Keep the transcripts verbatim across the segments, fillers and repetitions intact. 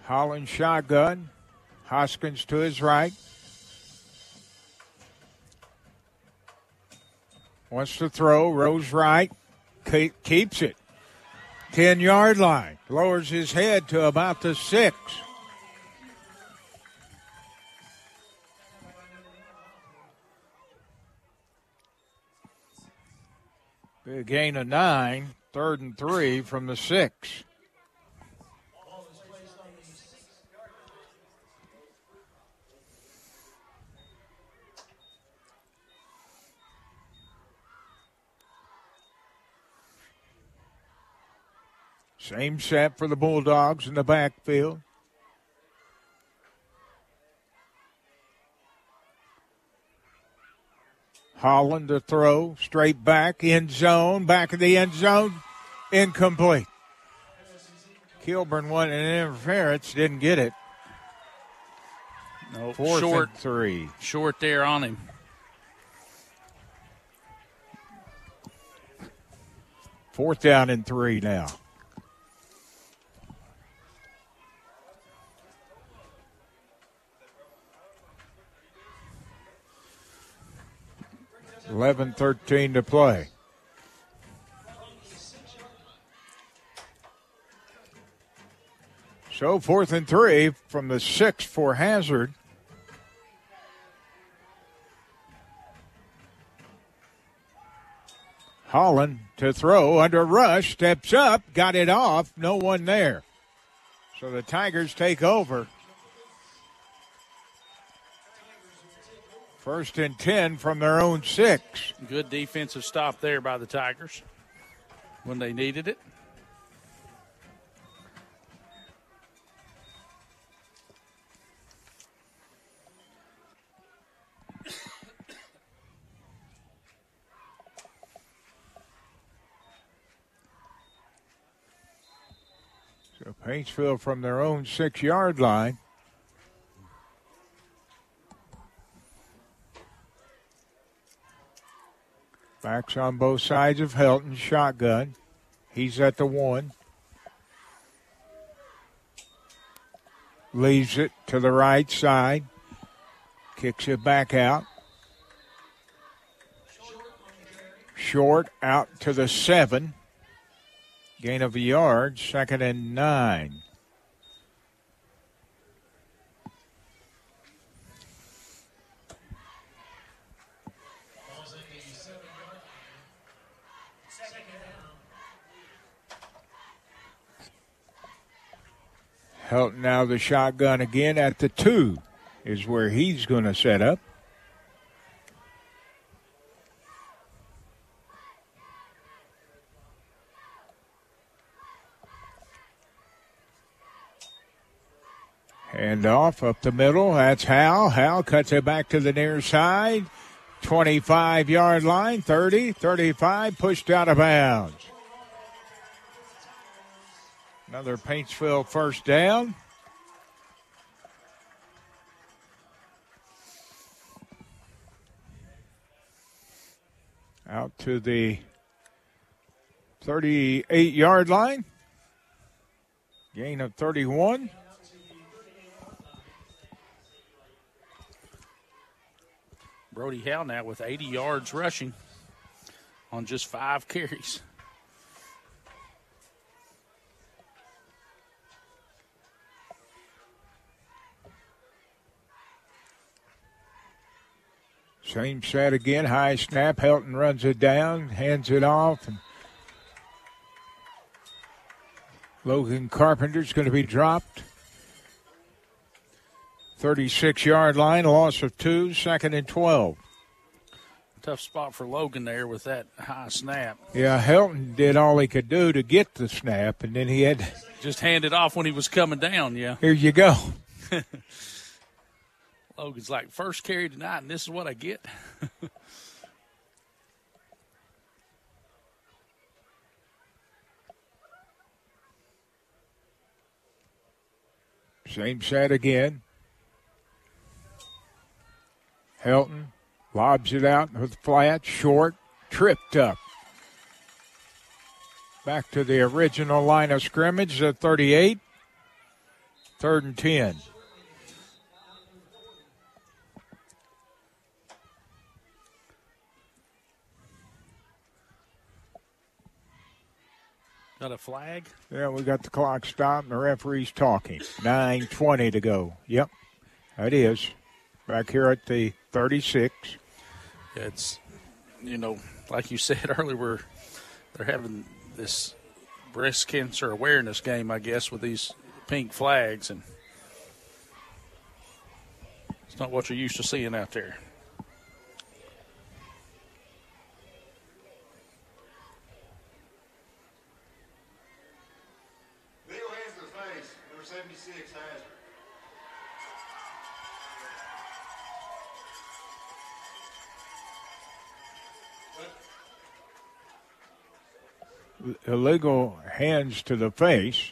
Holland shotgun. Hoskins to his right. Wants to throw. Rose right. Keeps it. ten-yard line. Lowers his head to about the six. Big gain of nine. Third and three from the six. Same set for the Bulldogs in the backfield. Holland to throw, straight back, end zone, back of the end zone, incomplete. Kilburn wanted an interference, didn't get it. No, Fourth short, and three. Short there on him. Fourth down and three now. eleven thirteen to play. So fourth and three from the six for Hazard. Holland to throw under rush, steps up, got it off, no one there. So the Tigers take over. First and ten from their own six. Good defensive stop there by the Tigers when they needed it. So Paintsville from their own six-yard line. Backs on both sides of Helton. Shotgun. He's at the one. Leaves it to the right side. Kicks it back out. Short out to the seven. Gain of a yard. Second and nine. Helton now the shotgun again at the two is where he's going to set up. Hand off up the middle. That's Hal. Hal cuts it back to the near side. twenty-five-yard line, thirty, thirty-five, pushed out of bounds. Another Paintsville first down. Out to the thirty-eight-yard line. Gain of thirty-one. Brody Howell now with eighty yards rushing on just five carries. Same set again, high snap. Helton runs it down, hands it off. And Logan Carpenter's going to be dropped. thirty-six-yard line, loss of two, second and twelve. Tough spot for Logan there with that high snap. Yeah, Helton did all he could do to get the snap, and then he had to just hand it off when he was coming down, yeah. Here you go. Logan's like, first carry tonight, and this is what I get. Same set again. Helton lobs it out with flat, short, tripped up. Back to the original line of scrimmage at thirty-eight. Third and ten. Got a flag? Yeah, we got the clock stopped and the referee's talking. nine twenty to go. Yep, that is. Back here at the thirty-six. It's, you know, like you said earlier, we're, they're having this breast cancer awareness game, I guess, with these pink flags, and it's not what you're used to seeing out there. Legal hands to the face, number seventy-six, Hazard. Illegal hands to the face.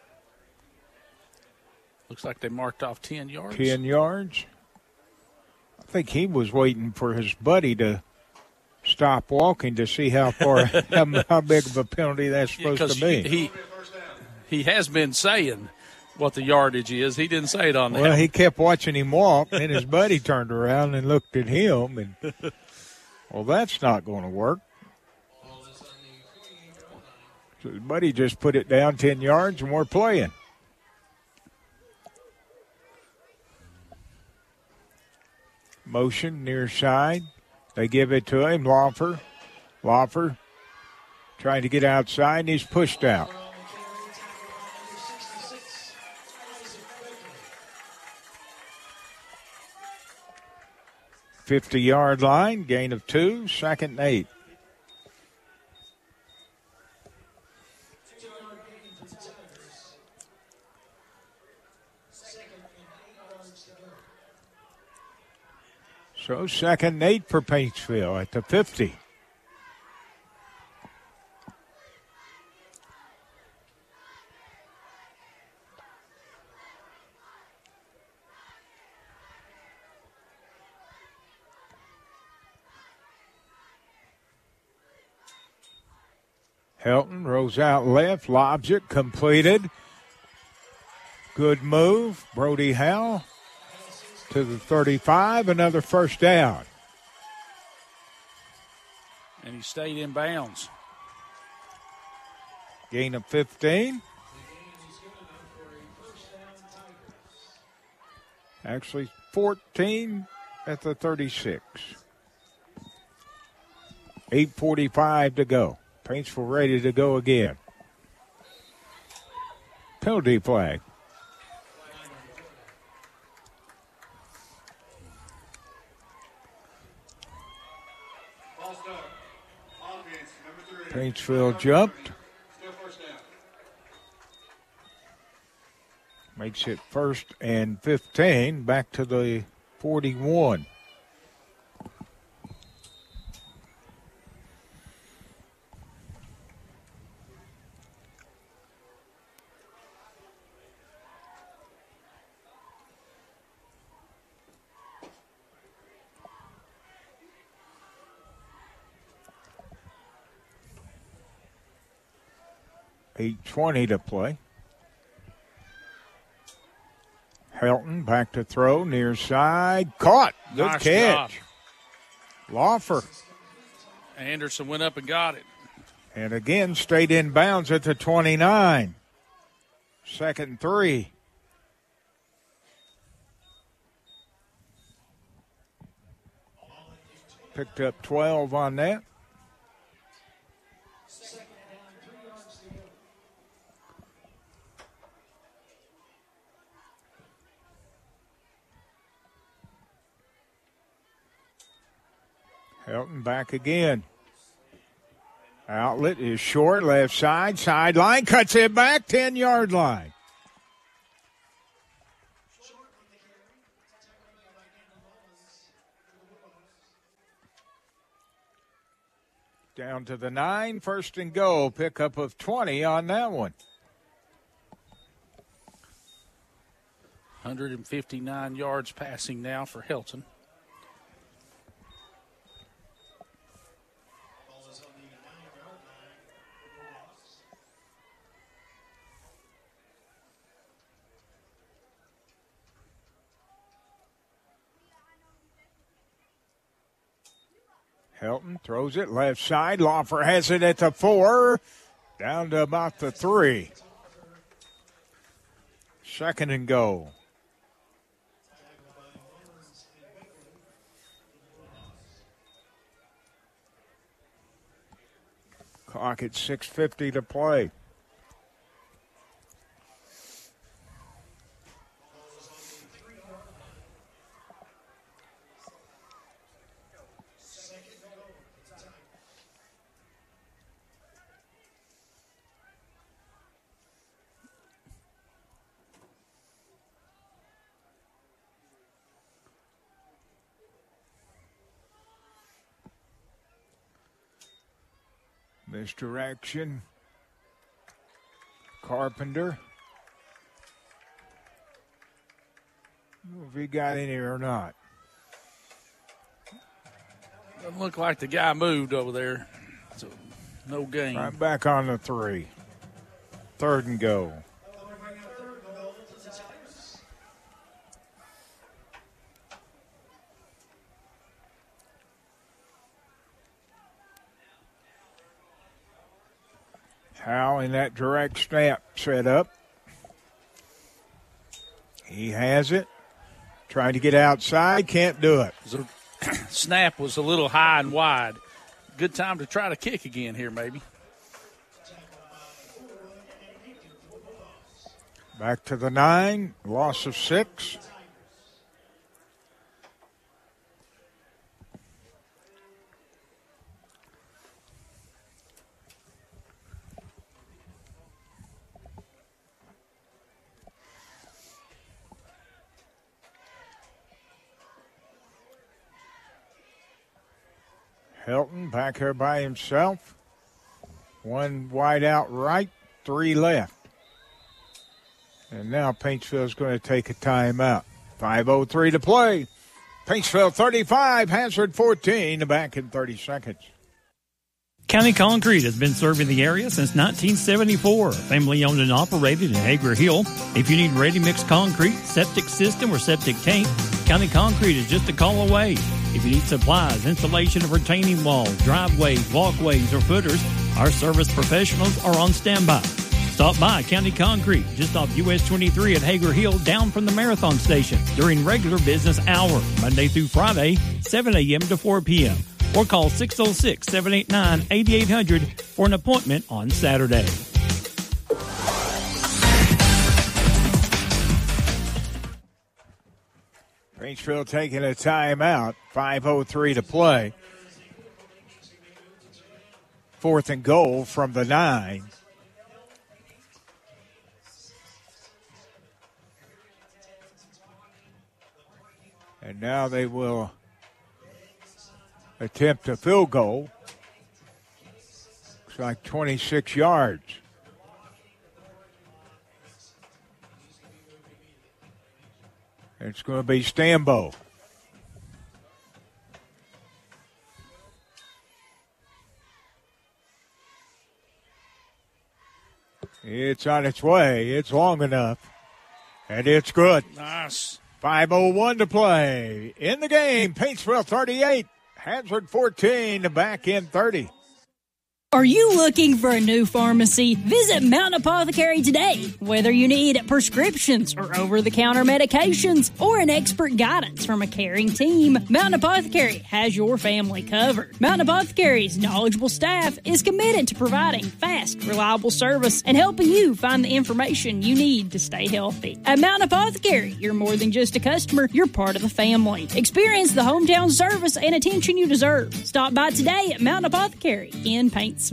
Looks like they marked off ten yards. ten yards. I think he was waiting for his buddy to stop walking to see how far, how, how big of a penalty that's supposed Yeah, to be. He, he, he has been saying what the yardage is. He didn't say it on that. Well, he kept watching him walk, and his buddy turned around and looked at him, and, well, that's not going to work. So his buddy just put it down ten yards, and we're playing. Motion near side. They give it to him. Lawfer. Lawfer trying to get outside, and he's pushed out. fifty-yard line, gain of two, second and eight. So second and eight for Paintsville at the fifty. Helton rolls out left, lobs it, completed. Good move. Brody Howell to the thirty-five, another first down. And he stayed in bounds. Gain of fifteen. Actually, fourteen at the thirty-six. eight forty-five to go. Paintsville ready to go again. Penalty flag. Paintsville jumped. Makes it first and fifteen, back to the forty-one. eight twenty to play. Helton back to throw, near side. Caught. Good Nice catch. job. Lawfer. Anderson went up and got it. And again, stayed in bounds at the twenty-nine. Second and three. Picked up twelve on that. Helton back again. Outlet is short, left side, sideline, cuts it back, ten-yard line. Down to the nine, first and goal, pickup of twenty on that one. one hundred fifty-nine yards passing now for Helton. Helton throws it left side. Lawfer has it at the four. Down to about the three. Second and goal. Clock at six fifty to play. Misdirection. Carpenter. I don't know if he got any or not. Doesn't look like the guy moved over there. So no gain. Right back on the three. Third and goal. Howell in that direct snap set up. He has it. Trying to get outside. Can't do it. The snap was a little high and wide. Good time to try to kick again here, maybe. Back to the nine. Loss of six. Helton back here by himself. One wide out right, three left. And now Paintsville's going to take a timeout. five oh three to play. Paintsville thirty-five, Hansard fourteen, back in thirty seconds. County Concrete has been serving the area since nineteen seventy-four. Family owned and operated in Hager Hill. If you need ready-mix concrete, septic system, or septic tank, County Concrete is just a call away. If you need supplies, installation of retaining walls, driveways, walkways, or footers, our service professionals are on standby. Stop by County Concrete, just off U S twenty-three at Hager Hill, down from the Marathon Station, during regular business hours, Monday through Friday, seven a.m. to four p.m. Or call six oh six, seven eight nine, eight eight hundred for an appointment on Saturday. Paintsville taking a timeout. five oh three to play. Fourth and goal from the nine. And now they will attempt a field goal. Looks like twenty-six yards. It's going to be Stambo. It's on its way. It's long enough. And it's good. Nice. five oh one to play. In the game, Paintsville thirty-eight, Hansard fourteen, back in thirty. Are you looking for a new pharmacy? Visit Mountain Apothecary today. Whether you need prescriptions or over-the-counter medications or an expert guidance from a caring team, Mountain Apothecary has your family covered. Mountain Apothecary's knowledgeable staff is committed to providing fast, reliable service and helping you find the information you need to stay healthy. At Mountain Apothecary, you're more than just a customer, you're part of the family. Experience the hometown service and attention you deserve. Stop by today at Mountain Apothecary in Paintsville.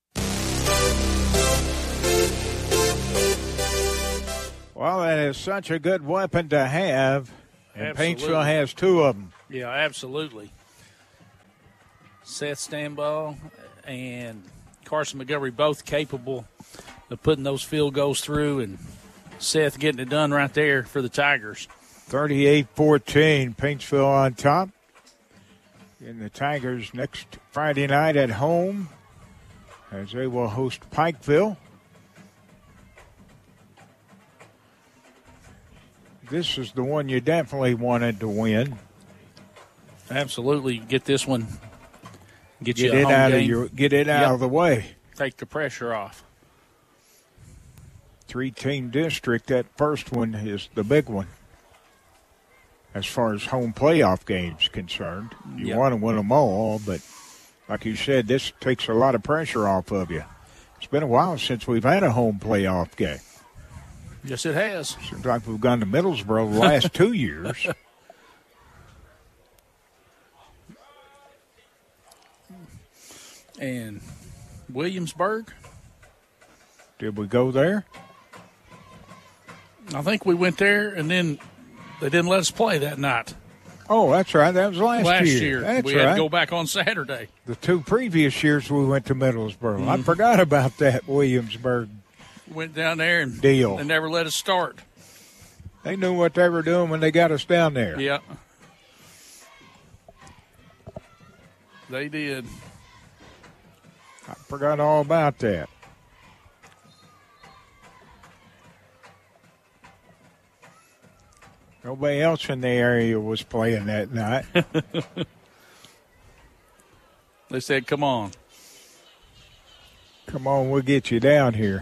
Well, that is such a good weapon to have. And Absolutely. Paintsville has two of them. Yeah, absolutely. Seth Stambaugh and Carson McGovery both capable of putting those field goals through, and Seth getting it done right there for the Tigers. thirty-eight fourteen, Paintsville on top. And the Tigers next Friday night at home, as they will host Pikeville. This is the one you definitely wanted to win. Absolutely. Get this one Get, get you a it home out game. of your get it out Yep. of the way. Take the pressure off. Three-team district, that first one is the big one. As far as home playoff games concerned, you Yep. want to win them all, but like you said, this takes a lot of pressure off of you. It's been a while since we've had a home playoff game. Yes, it has. Seems like we've gone to Middlesboro the last two years. And Williamsburg, Did we go there? I think we went there, and then they didn't let us play that night. Oh, that's right. That was last, Last year. year, That's we right. had to go back on Saturday. The two previous years we went to Middlesboro. Mm-hmm. I forgot about that Williamsburg. Went down there and Deal. They never let us start. They knew what they were doing when they got us down there. Yeah, they did. I forgot all about that. Nobody else in the area was playing that night. They said, "Come on." Come on, we'll get you down here.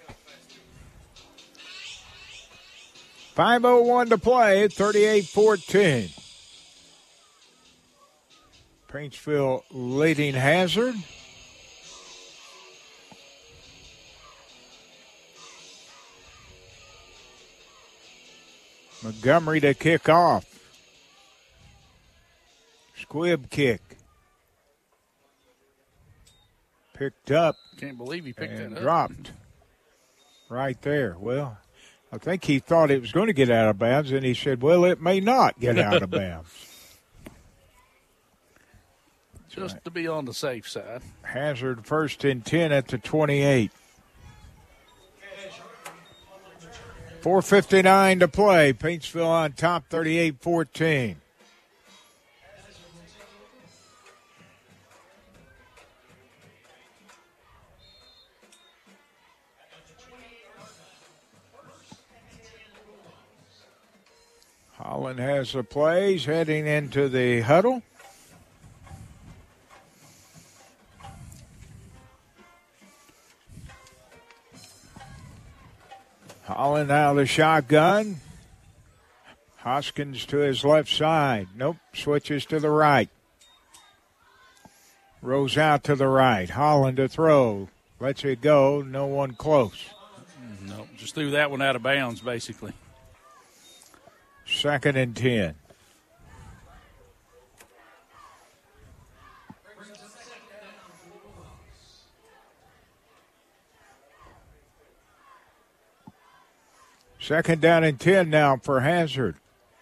five oh one to play, thirty-eight fourteen. Paintsville leading Hazard. Montgomery to kick off. Squib kick. Picked up Can't believe he picked and that up. dropped right there. Well, I think he thought it was going to get out of bounds, and he said, well, it may not get out of bounds. Just right. to be on the safe side. Hazard first and ten at the twenty-eight. four fifty-nine to play. Paintsville on top, thirty-eight fourteen. Holland has the plays heading into the huddle. Holland out of the shotgun. Hoskins to his left side. Nope, switches to the right. Rose out to the right. Holland to throw. Lets it go. No one close. No, just threw that one out of bounds, basically. Second and ten. Second down and ten now for Hazard.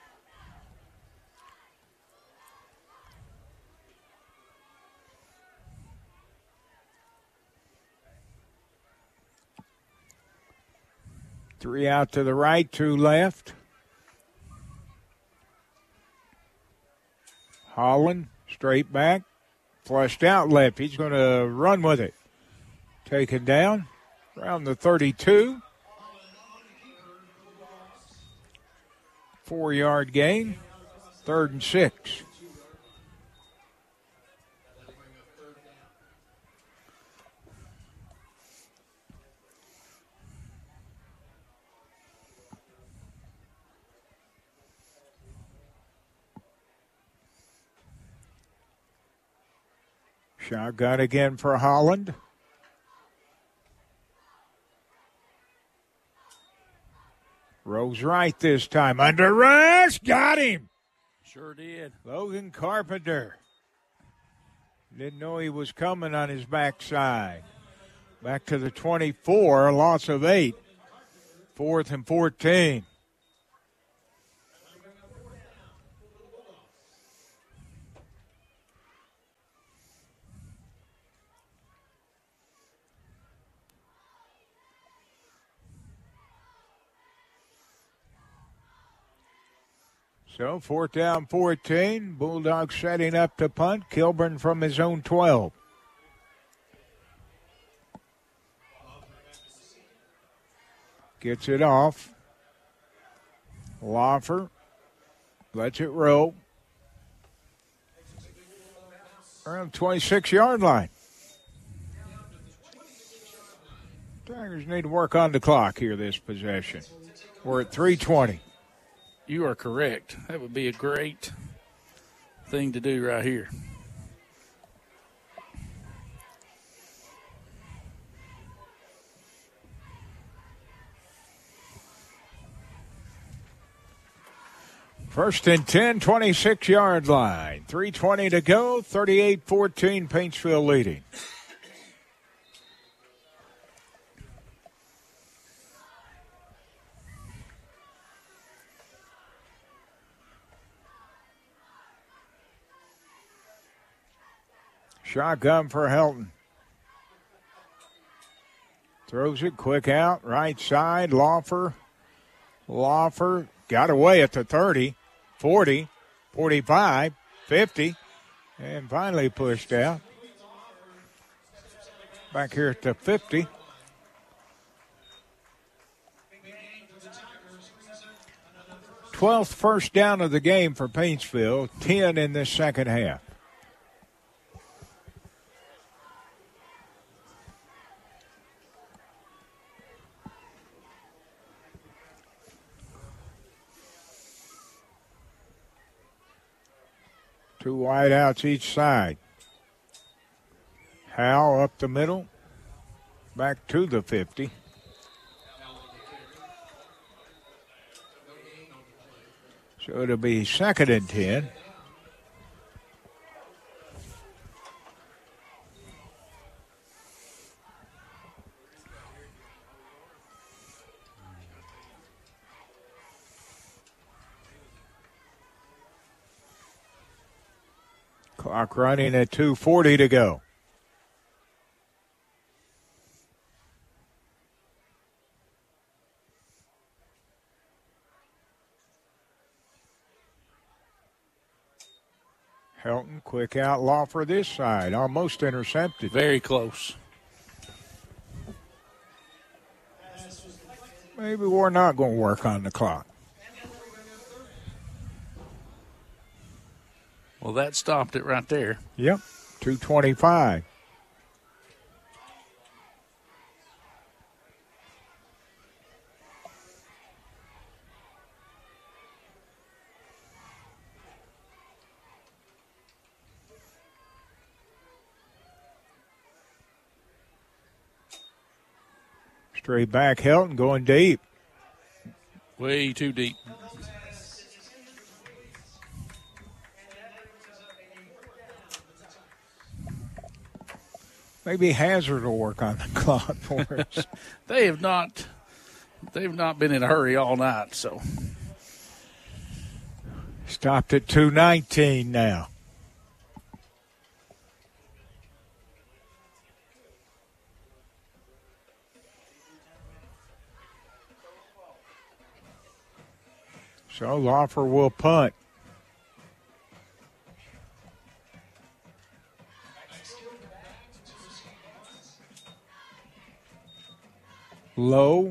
Three out to the right, two left. Holland, straight back, flushed out left. He's going to run with it. Taken down around the thirty-two. Four-yard gain, third and six. Shotgun again for Holland. Rose right this time. Under rush. Got him. Sure did. Logan Carpenter. Didn't know he was coming on his backside. Back to the twenty-four. A loss of eight. Fourth and fourteen. So, fourth down, fourteen. Bulldogs setting up to punt. Kilburn from his own twelve. Gets it off. Loffer lets it roll. around the twenty-six-yard line. Tigers need to work on the clock here this possession. We're at three twenty. You are correct. That would be a great thing to do right here. First and ten, twenty-six-yard line. three twenty to go, thirty-eight fourteen, Paintsville leading. Shotgun for Helton. Throws it quick out, right side, Lawfer. Lawfer got away at the thirty. forty, forty-five, fifty, and finally pushed out. Back here at the fifty. twelfth first down of the game for Paintsville, ten in this second half. Two wideouts each side. Howell up the middle. Back to the fifty. So it'll be second and ten. Clock running at two forty to go. Helton, quick outlaw for this side. Almost intercepted. Very close. Maybe we're not going to work on the clock. Well, that stopped it right there. Yep, two twenty-five. Straight back, Helton going deep. Way too deep. Maybe Hazard will work on the clock for us. They have not they've not been in a hurry all night, so. Stopped at two nineteen now. So Lawfer will punt. Low.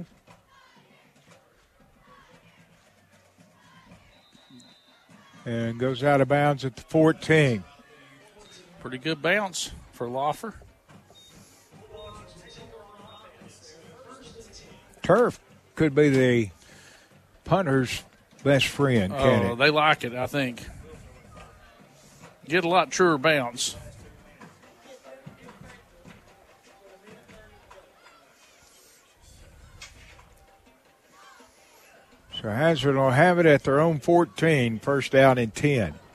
And goes out of bounds at the fourteen. Pretty good bounce for Lawfer. Turf could be the punter's best friend, can Oh, it? they like it, I think. Get a lot truer bounce. So Hazard will have it at their own fourteen, first down and ten.